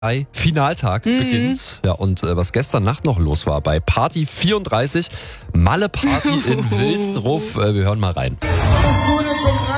Finaltag beginnt. Ja, und was gestern Nacht noch los war bei Party 34, Malle Party in Wilsdruff. Wir hören mal rein. Das Gute zum